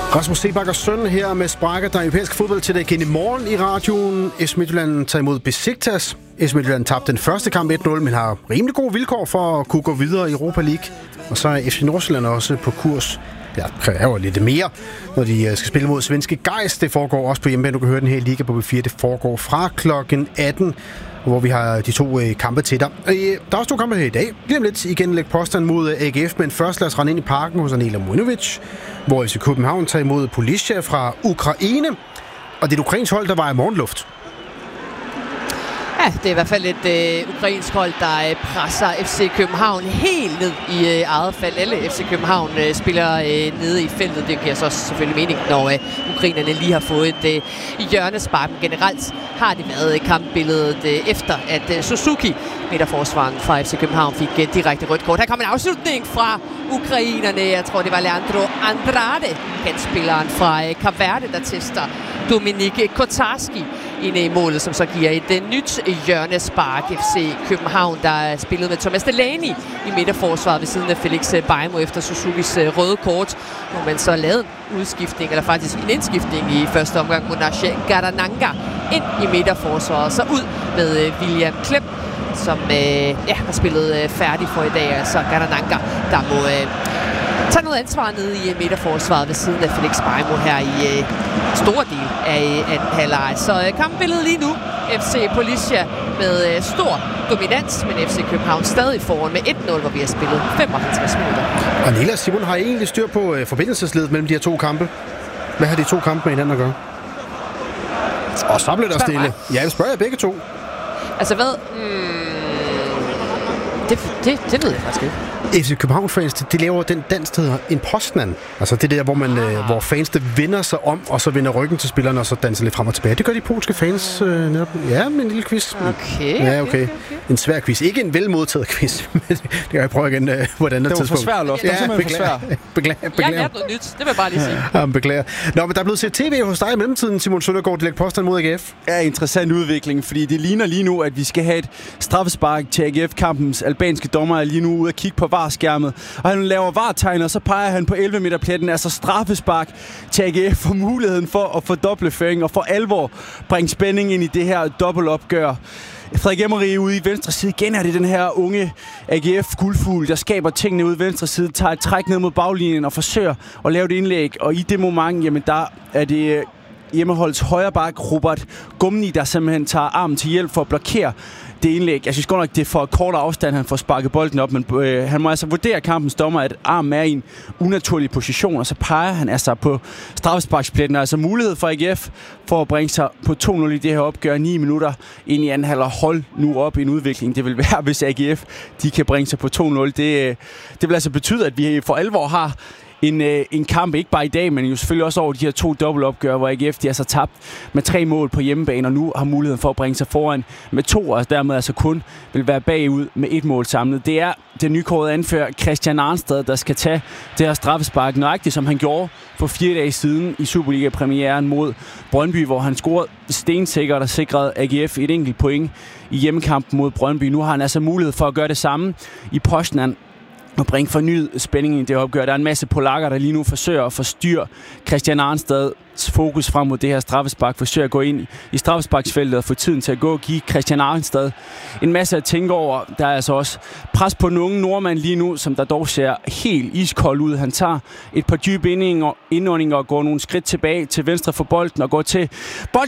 Rasmus Seebach og Søn her med sparker der europæisk fodbold til dig igen i morgen i radioen. FC Midtjylland tager imod Besiktas. FC Midtjylland tabte den første kamp 1-0, men har rimelig gode vilkår for at kunne gå videre i Europa League. Og så er FC Nordsjælland også på kurs. Ja, kræver lidt mere, når de skal spille mod svenske Geist. Det foregår også på hjemmebane. Du kan høre den her liga på B4. Det foregår fra klokken 18, hvor vi har de to kampe til dig. Der er også to kampe her i dag. Lige om lidt igen lægge påstand mod AGF, men først lad os rende ind i parken hos Anela Mujnovic, hvor FC København tager imod Polisia fra Ukraine. Og det er et ukrainsk hold, der var i morgenluft. Ja, det er i hvert fald et ukrainsk hold, der presser FC København helt ned i eget fald. Alle FC København spiller nede i feltet. Det giver så selvfølgelig mening, når ukrainerne lige har fået et hjørnespark. Generelt har det været kampbilledet efter, at Suzuki, midterforsvaren fra FC København, fik direkte rødt kort. Her kom en afslutning fra ukrainerne. Jeg tror, det var Leandro Andrade, kantspilleren fra Cape Verde, der tester Dominik Kotarski ind i målet, som så giver et nyt hjørnespark. FC København, der spillede med Thomas Delaney i midterforsvaret ved siden af Felix Beijmo efter Suzukis røde kort, hvor man så lavede en udskiftning, eller faktisk en indskiftning i første omgang. Monarche Gardananga ind i midterforsvaret, så ud med William Klem, som har spillet færdig for i dag. Altså Gardananga, der må tage noget ansvar nede i midterforsvaret ved siden af Felix Beijmo her i store del af anden halvleg. Så kampbilledet lige nu. FC Polisia med stor dominans, men FC København stadig foran med 1-0, hvor vi har spillet 55 minutter. Og Nela og Simon har egentlig styr på forbindelsesledet mellem de her to kampe. Hvad har de to kampe med hinanden at gøre? Og så blev der stille. Ja, jeg spørger jer begge to. Altså hvad? Det ved jeg faktisk ikke. FC København-fans, de laver den dans, der hedder en postnand. Altså det der, hvor fans vender sig om, og så vender ryggen til spillerne, og så danser lidt frem og tilbage. Det gør de polske fans netop. Ja, med en lille quiz. Okay. En svær quiz. Ikke en velmodtaget quiz. Det kan jeg prøve igen på et andet tidspunkt. Det var for svært, Loft. Det var simpelthen for svært. Beklager. Jeg lærte noget nyt. Det vil jeg bare lige sige. Ja, beklager. Nå, men der er blevet set tv hos dig i mellemtiden, Simon Søndergaard, lægger påstand mod AGF. Ja, interessant udvikling, fordi det ligner lige nu, at vi skal have et straffespark til AGF-kampens albanske dommer er lige nu ude at kigge på VAR-skærmet, og han laver VAR-tegn, og så peger han på 11-meter-pletten, altså straffespark til AGF for muligheden for at fordoble føring og for alvor bringe spænding ind i det her dobbeltopgør. Frederik Emery ude i venstre side. Igen er det den her unge AGF-guldfugl, der skaber tingene ude i venstre side, tager et træk ned mod baglinjen og forsøger at lave et indlæg, og i det moment, jamen der er det hjemmeholdets højre bak, Robert Gumni, der simpelthen tager armen til hjælp for at blokere det indlæg. Jeg synes godt nok, det er for kort afstand, han får sparket bolden op, men han må altså vurdere kampens dommer, at armen er i en unaturlig position, og så peger han altså på straffesparkspletten. Altså mulighed for AGF for at bringe sig på 2-0 i det her opgør 9 minutter ind i anden halvleg. Hold nu op i en udvikling. Det vil være, hvis AGF de kan bringe sig på 2-0. Det vil altså betyde, at vi for alvor har en kamp, ikke bare i dag, men jo selvfølgelig også over de her to dobbeltopgør, hvor AGF de har så tabt med 3 mål på hjemmebane, og nu har muligheden for at bringe sig foran med 2, og dermed altså kun vil være bagud med 1 mål samlet. Det er den nykårede anfører Christian Arnstad, der skal tage det her straffespark, nøjagtigt som han gjorde for 4 dage siden i Superliga-premieren mod Brøndby, hvor han scorede stensikkert og sikrede AGF et enkelt point i hjemmekampen mod Brøndby. Nu har han altså mulighed for at gøre det samme i Poznan og bringe fornyet spænding i det opgør. Der er en masse polakker, der lige nu forsøger at forstyrre Christian Arnstads fokus frem mod det her straffespark, forsøger at gå ind i straffesparksfeltet og få tiden til at gå og give Christian Arnstad en masse at tænke over. Der er altså også pres på den unge nordmand lige nu, som der dog ser helt iskold ud. Han tager et par dybe indåndinger og går nogle skridt tilbage til venstre for bolden og går til